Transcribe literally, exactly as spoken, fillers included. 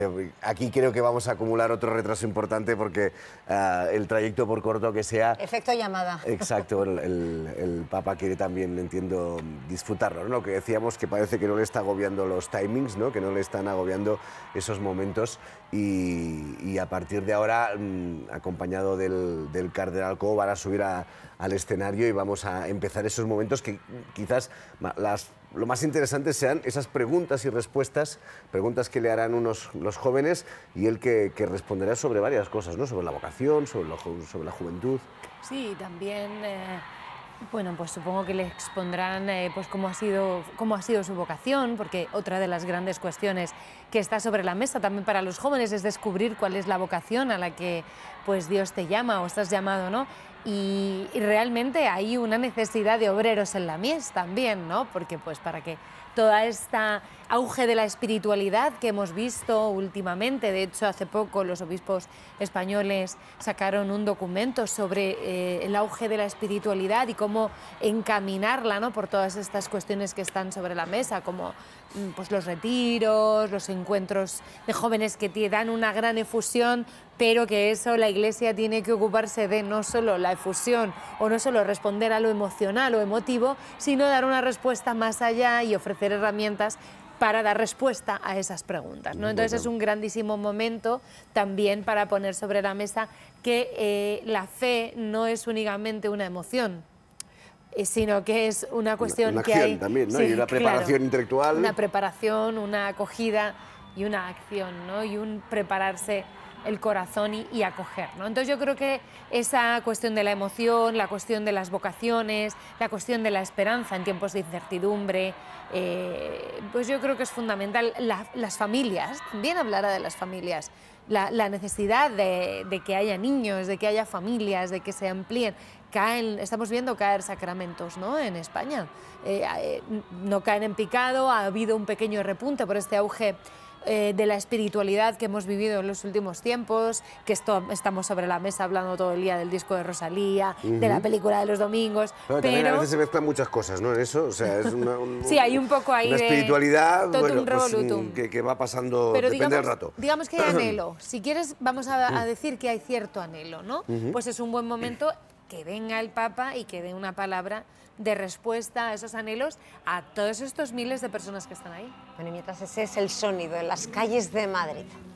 Aquí creo que vamos a acumular otro retraso importante porque uh, el trayecto, por corto que sea... Efecto llamada. Exacto, el, el, el Papa quiere también, entiendo, disfrutarlo, ¿no? Lo que decíamos, que parece que no le está agobiando los timings, ¿no? Que no le están agobiando esos momentos y, y a partir de ahora, mmm, acompañado del, del Cardenal Coe, van a subir a, al escenario y vamos a empezar esos momentos que quizás las... lo más interesante sean esas preguntas y respuestas, preguntas que le harán unos, los jóvenes y él que, que responderá sobre varias cosas, ¿no? Sobre la vocación, sobre, lo, sobre la juventud. Sí, también, eh, bueno, pues supongo que le expondrán eh, pues cómo ha sido, cómo ha sido su vocación, porque otra de las grandes cuestiones que está sobre la mesa también para los jóvenes es descubrir cuál es la vocación a la que pues Dios te llama o estás llamado, ¿no? Y, y realmente hay una necesidad de obreros en la mies también, ¿no? Porque pues para que toda esta auge de la espiritualidad que hemos visto últimamente, de hecho hace poco los obispos españoles sacaron un documento sobre eh, el auge de la espiritualidad y cómo encaminarla, ¿no? Por todas estas cuestiones que están sobre la mesa, como pues los retiros, los encuentros de jóvenes que te dan una gran efusión, pero que eso la Iglesia tiene que ocuparse de no solo la efusión o no solo responder a lo emocional o emotivo, sino dar una respuesta más allá y ofrecer herramientas para dar respuesta a esas preguntas, ¿no? Entonces es un grandísimo momento también para poner sobre la mesa que eh, la fe no es únicamente una emoción, sino que es una cuestión una, una que acción hay también, ¿no? Sí, y una preparación claro, intelectual. Una preparación, una acogida y una acción, ¿no? Y un prepararse el corazón y, y acoger, ¿no? Entonces yo creo que esa cuestión de la emoción, la cuestión de las vocaciones, la cuestión de la esperanza en tiempos de incertidumbre, eh, pues yo creo que es fundamental. La, las familias, también hablará de las familias, la, la necesidad de, de que haya niños, de que haya familias, de que se amplíen. Caen, estamos viendo caer sacramentos, ¿no? En España. Eh, eh, no caen en picado, ha habido un pequeño repunte por este auge eh, de la espiritualidad que hemos vivido en los últimos tiempos, que esto, estamos sobre la mesa hablando todo el día del disco de Rosalía, uh-huh. de la película de los domingos. Pero, pero también a veces se mezclan muchas cosas, ¿no? En eso, o sea, es una, un, sí, hay un poco ahí una espiritualidad de bueno, pues, revolutum. que, que va pasando, pero depende digamos, del rato. Digamos que hay anhelo. Si quieres, vamos a, a decir que hay cierto anhelo, ¿no? Uh-huh. Pues es un buen momento que venga el Papa y que dé una palabra de respuesta a esos anhelos a todos estos miles de personas que están ahí. Bueno, y mientras ese es el sonido en las calles de Madrid.